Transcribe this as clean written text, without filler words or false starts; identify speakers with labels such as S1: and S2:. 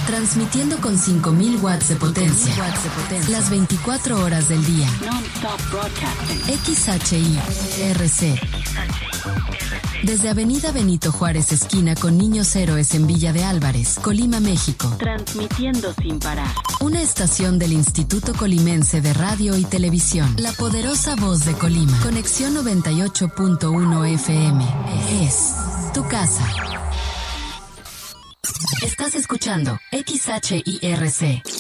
S1: Transmitiendo con 5000 watts de potencia. Las 24 horas del día.
S2: Non-stop broadcasting.
S1: XHIRC. Desde Avenida Benito Juárez, esquina con Niños Héroes en Villa de Álvarez, Colima, México.
S2: Transmitiendo sin parar.
S1: Una estación del Instituto Colimense de Radio y Televisión. La poderosa voz de Colima. Conexión 98.1 FM. Es tu casa. Estás escuchando XHIRC.